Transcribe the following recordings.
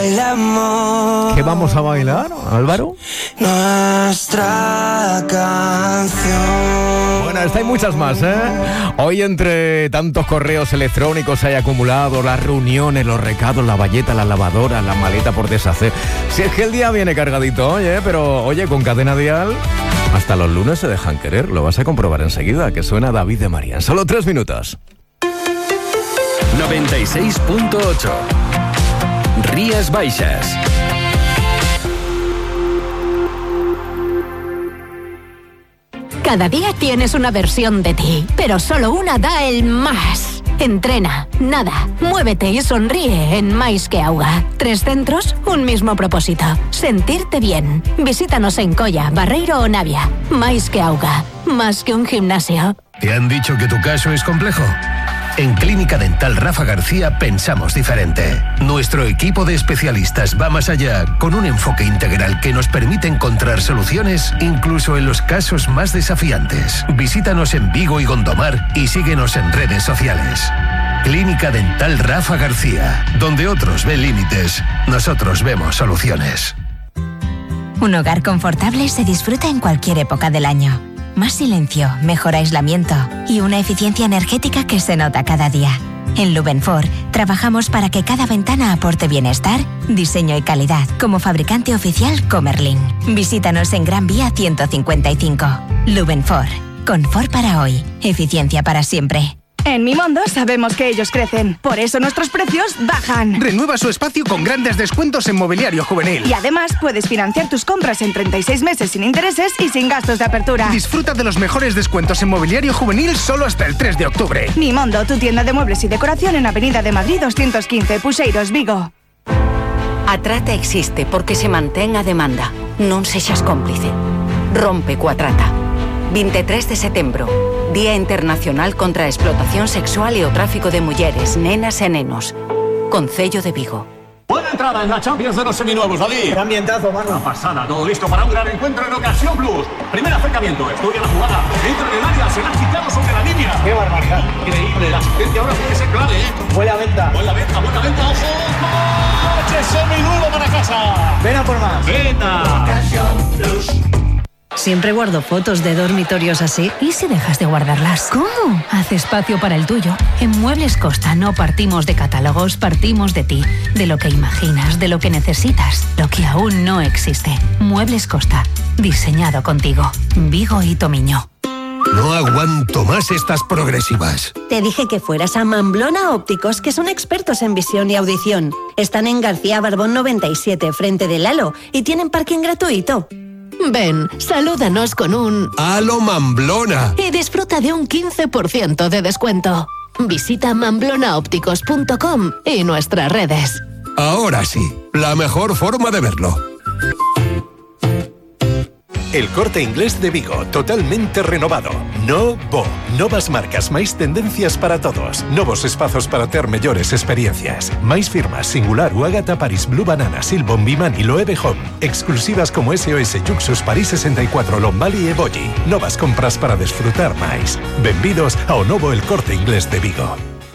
bailemos. ¿Qué vamos a bailar, Álvaro? Nuestra canción. Bueno, esta hay muchas más, ¿eh? Hoy, entre tantos correos electrónicos hay acumulados, las reuniones, los recados, la valleta, la lavadora, la maleta por deshacer. Si es que el día viene cargadito hoy, ¿eh? Pero, oye, con Cadena Dial, hasta los lunes se dejan querer. Lo vas a comprobar enseguida, que suena David de María. En solo 3 minutos. 96.8 Rías Baixas. Cada día tienes una versión de ti, pero solo una da el más. Entrena, nada, muévete y sonríe en Mais que Auga. 3 centros, un mismo propósito: sentirte bien. Visítanos en Colla, Barreiro o Navia. Mais que Auga, más que un gimnasio. ¿Te han dicho que tu caso es complejo? En Clínica Dental Rafa García pensamos diferente. Nuestro equipo de especialistas va más allá, con un enfoque integral que nos permite encontrar soluciones incluso en los casos más desafiantes. Visítanos en Vigo y Gondomar y síguenos en redes sociales. Clínica Dental Rafa García, donde otros ven límites, nosotros vemos soluciones. Un hogar confortable se disfruta en cualquier época del año. Más silencio, mejor aislamiento y una eficiencia energética que se nota cada día. En Lubenfor trabajamos para que cada ventana aporte bienestar, diseño y calidad, como fabricante oficial Comerlin. Visítanos en Gran Vía 155. Lubenfor, confort para hoy, eficiencia para siempre. En Mimondo sabemos que ellos crecen, por eso nuestros precios bajan. Renueva su espacio con grandes descuentos en mobiliario juvenil. Y además puedes financiar tus compras en 36 meses sin intereses y sin gastos de apertura. Disfruta de los mejores descuentos en mobiliario juvenil solo hasta el 3 de octubre. Mimondo, tu tienda de muebles y decoración en Avenida de Madrid 215, Puxeiros, Vigo. A trata existe porque se mantén a demanda. Non sexas cómplice. Rompe coa trata. 23 de setembro, Día Internacional contra a Explotación Sexual e o Tráfico de Mulleres, Nenas e Nenos. Concello de Vigo. Buena entrada en la Champions de los seminuevos, David. Qué ambientazo, mano. Una pasada, todo listo para un gran encuentro en Ocasión Plus. Primer acercamiento, estudia la jugada, entra en el área, se la ha quitado sobre la línea. Qué barbaridad. Increíble, la asistencia ahora tiene que ser clave, ¿eh? Buena venta. Buena venta, ojo. ¡Coche seminuevo para casa! Ven a por más. ¡Venta! Ocasión Plus. Siempre guardo fotos de dormitorios así. ¿Y si dejas de guardarlas? ¿Cómo? Haz espacio para el tuyo. En Muebles Costa no partimos de catálogos, partimos de ti, de lo que imaginas, de lo que necesitas, lo que aún no existe. Muebles Costa, diseñado contigo. Vigo y Tomiño. No aguanto más estas progresivas. Te dije que fueras a Mamblona Ópticos, que son expertos en visión y audición. Están en García Barbón 97, frente del Halo, y tienen parking gratuito. Ven, salúdanos con un ¡Halo Mamblona! y disfruta de un 15% de descuento. Visita mamblonaopticos.com y nuestras redes. Ahora sí, la mejor forma de verlo. El Corte Inglés de Vigo, totalmente renovado. Novas marcas, máis tendencias para todos. Novos espazos para ter mellores experiencias. Máis firmas, Singular, Uagata, Paris Blue Banana, Silbon, Bimani, Loewe Home. Exclusivas como SOS, Juxus, París 64, Lombali e Boyi. Novas compras para desfrutar máis. Benvidos ao novo El Corte Inglés de Vigo.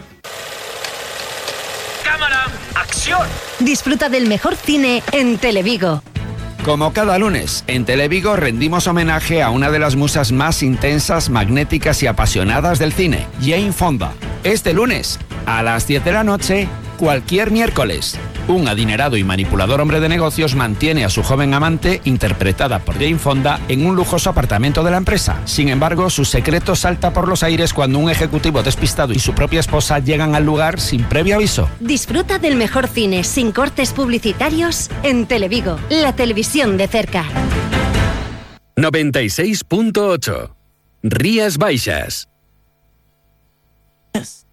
¡Cámara! ¡Acción! Disfruta del mejor cine en Televigo. Como cada lunes, en Televigo rendimos homenaje a una de las musas más intensas, magnéticas y apasionadas del cine, Jane Fonda. Este lunes, a las 10 de la noche, cualquier miércoles, un adinerado y manipulador hombre de negocios mantiene a su joven amante, interpretada por Jane Fonda, en un lujoso apartamento de la empresa. Sin embargo, su secreto salta por los aires cuando un ejecutivo despistado y su propia esposa llegan al lugar sin previo aviso. Disfruta del mejor cine sin cortes publicitarios en Televigo, la televisión de cerca. 96.8 Rías Baixas.